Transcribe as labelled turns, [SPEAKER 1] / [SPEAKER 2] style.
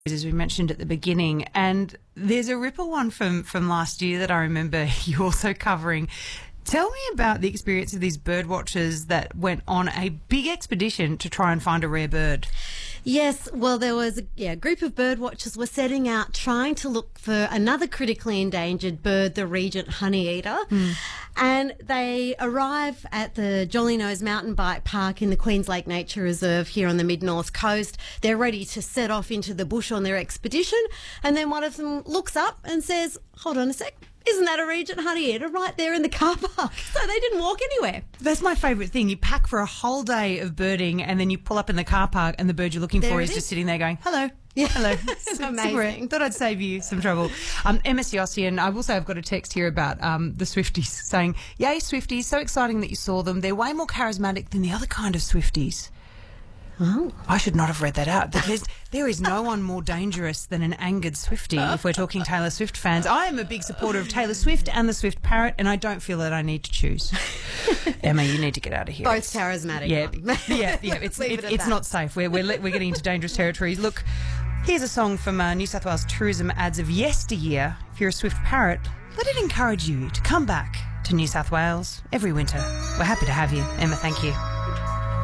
[SPEAKER 1] as we mentioned at the beginning, and there's a ripper one from last year that I remember you also covering. Tell me about the experience of these bird watchers that went on a big expedition to try and find a rare bird.
[SPEAKER 2] Yes, well, there was a group of bird watchers were setting out trying to look for another critically endangered bird, the Regent honeyeater. And they arrive at the Jolly Nose Mountain Bike Park in the Queens Lake Nature Reserve here on the mid-north coast. They're ready to set off into the bush on their expedition, and then one of them looks up and says, "Hold on a sec. Isn't that a Regent honeyeater right there in the car park?" So they didn't walk anywhere.
[SPEAKER 1] That's my favourite thing. You pack for a whole day of birding and then you pull up in the car park and the bird you're looking for is just sitting there going, "Hello."
[SPEAKER 2] Yeah.
[SPEAKER 1] Hello.
[SPEAKER 2] It's amazing.
[SPEAKER 1] Thought I'd save you some trouble. Emma Siossian, I will say I've got a text here about the Swifties saying, "Yay, Swifties, so exciting that you saw them. They're way more charismatic than the other kind of Swifties."
[SPEAKER 2] Oh.
[SPEAKER 1] I should not have read that out. There is no one more dangerous than an angered Swiftie if we're talking Taylor Swift fans. I am a big supporter of Taylor Swift and the Swift Parrot, and I don't feel that I need to choose. Emma, you need to get out of here.
[SPEAKER 2] Both charismatic.
[SPEAKER 1] Yeah. It's not safe. We're getting into dangerous territories. Look, here's a song from New South Wales tourism ads of yesteryear. If you're a Swift Parrot, let it encourage you to come back to New South Wales every winter. We're happy to have you. Emma, thank you.